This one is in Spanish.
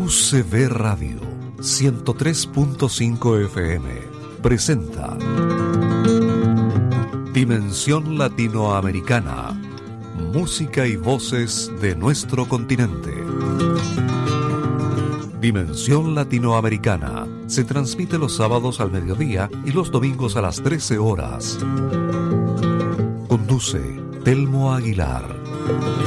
UCB Radio 103.5 FM presenta Dimensión Latinoamericana. Música y voces de nuestro continente. Dimensión Latinoamericana se transmite los sábados al mediodía y los domingos a las 13 horas. Conduce Telmo Aguilar.